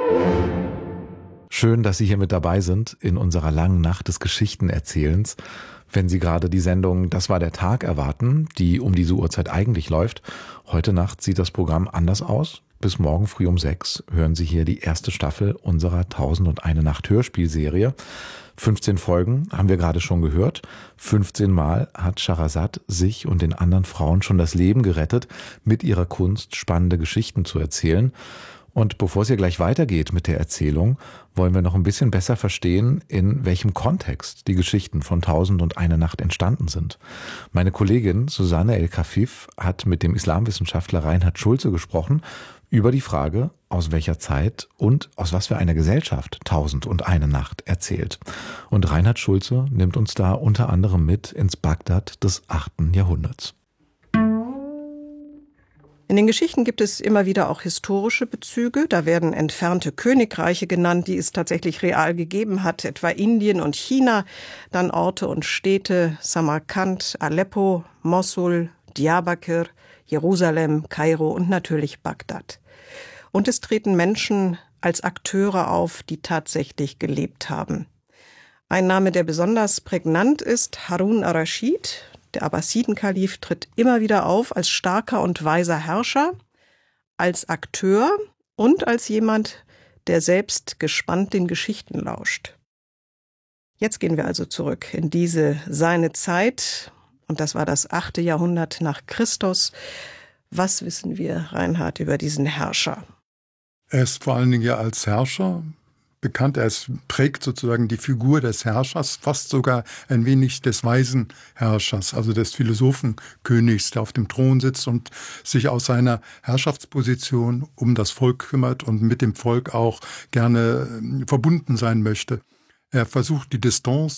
Schön, dass Sie hier mit dabei sind in unserer langen Nacht des Geschichtenerzählens. Wenn Sie gerade die Sendung Das war der Tag erwarten, die um diese Uhrzeit eigentlich läuft, heute Nacht sieht das Programm anders aus. Bis morgen früh um 6 hören Sie hier die erste Staffel unserer 1001 Nacht Hörspielserie. 15 Folgen haben wir gerade schon gehört. 15 Mal hat Scheherazade sich und den anderen Frauen schon das Leben gerettet, mit ihrer Kunst spannende Geschichten zu erzählen. Und bevor es hier gleich weitergeht mit der Erzählung, wollen wir noch ein bisschen besser verstehen, in welchem Kontext die Geschichten von 1001 Nacht entstanden sind. Meine Kollegin Susanne El-Kafif hat mit dem Islamwissenschaftler Reinhard Schulze gesprochen über die Frage, aus welcher Zeit und aus was für einer Gesellschaft 1001 Nacht erzählt. Und Reinhard Schulze nimmt uns da unter anderem mit ins Bagdad des 8. Jahrhunderts. In den Geschichten gibt es immer wieder auch historische Bezüge. Da werden entfernte Königreiche genannt, die es tatsächlich real gegeben hat, etwa Indien und China. Dann Orte und Städte, Samarkand, Aleppo, Mossul, Diyarbakir, Jerusalem, Kairo und natürlich Bagdad. Und es treten Menschen als Akteure auf, die tatsächlich gelebt haben. Ein Name, der besonders prägnant ist, Harun ar-Raschid. Der Abbasiden-Kalif tritt immer wieder auf als starker und weiser Herrscher, als Akteur und als jemand, der selbst gespannt den Geschichten lauscht. Jetzt gehen wir also zurück in seine Zeit, und das war das 8. Jahrhundert nach Christus. Was wissen wir, Reinhard, über diesen Herrscher? Er ist vor allen Dingen ja als Herrscher bekannt. Er prägt sozusagen die Figur des Herrschers, fast sogar ein wenig des weisen Herrschers, also des Philosophenkönigs, der auf dem Thron sitzt und sich aus seiner Herrschaftsposition um das Volk kümmert und mit dem Volk auch gerne verbunden sein möchte. Er versucht, die Distanz